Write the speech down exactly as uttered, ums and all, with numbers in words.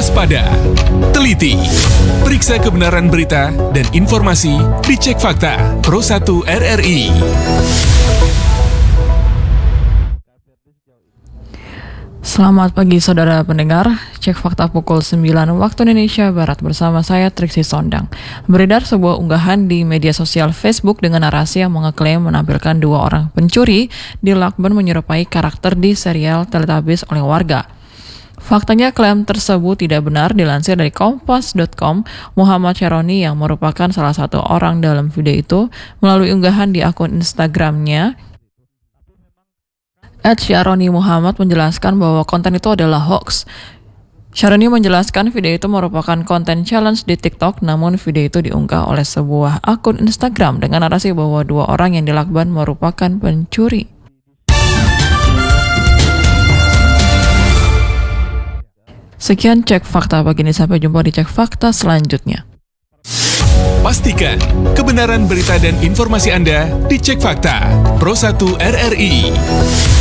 waspada, teliti, periksa kebenaran berita dan informasi di Cek Fakta Pro satu R R I. Selamat pagi saudara pendengar, Cek Fakta pukul sembilan waktu Indonesia Barat bersama saya Triksi Sondang. Beredar sebuah unggahan di media sosial Facebook dengan narasi yang mengeklaim menampilkan dua orang pencuri di lakban menyerupai karakter di serial Teletubbies oleh warga. Faktanya klaim tersebut tidak benar. Dilansir dari kompas dot com, Muhammad Syaroni yang merupakan salah satu orang dalam video itu melalui unggahan di akun Instagramnya at Syaroni Muhammad menjelaskan bahwa konten itu adalah hoax. Syaroni menjelaskan video itu merupakan konten challenge di TikTok, namun video itu diunggah oleh sebuah akun Instagram dengan narasi bahwa dua orang yang dilakban merupakan pencuri. Sekian Cek Fakta pagi ini, sampai jumpa di Cek Fakta selanjutnya. Pastikan kebenaran berita dan informasi Anda di Cek Fakta Pro satu R R I.